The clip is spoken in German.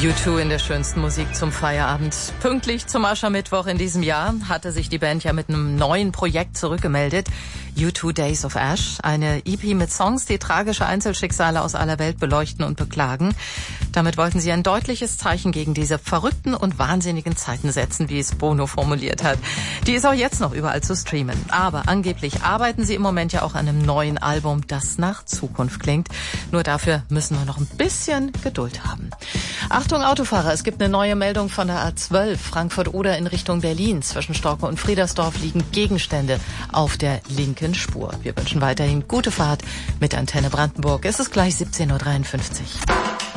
U2 in der schönsten Musik zum Feierabend. Pünktlich zum Aschermittwoch in diesem Jahr hatte sich die Band ja mit einem neuen Projekt zurückgemeldet. U2 Days of Ash, eine EP mit Songs, die tragische Einzelschicksale aus aller Welt beleuchten und beklagen. Damit wollten sie ein deutliches Zeichen gegen diese verrückten und wahnsinnigen Zeiten setzen, wie es Bono formuliert hat. Die ist auch jetzt noch überall zu streamen. Aber angeblich arbeiten sie im Moment ja auch an einem neuen Album, das nach Zukunft klingt. Nur dafür müssen wir noch ein bisschen Geduld haben. Achtung Autofahrer, es gibt eine neue Meldung von der A12 Frankfurt-Oder in Richtung Berlin. Zwischen Storke und Friedersdorf liegen Gegenstände auf der linken Spur. Wir wünschen weiterhin gute Fahrt mit Antenne Brandenburg. Es ist gleich 17:53 Uhr.